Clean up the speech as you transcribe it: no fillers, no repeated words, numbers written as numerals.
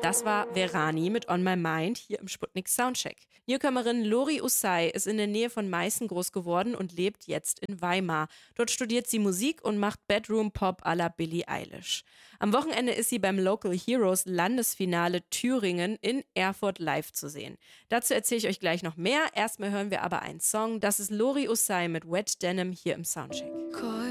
Das war Verani mit On My Mind hier im Sputnik Soundcheck. Newcomerin Lori Usai ist in der Nähe von Meißen groß geworden und lebt jetzt in Weimar. Dort studiert sie Musik und macht Bedroom-Pop à la Billie Eilish. Am Wochenende ist sie beim Local Heroes Landesfinale Thüringen in Erfurt live zu sehen. Dazu erzähle ich euch gleich noch mehr. Erstmal hören wir aber einen Song. Das ist Lori Usai mit Wet Denim hier im Soundcheck.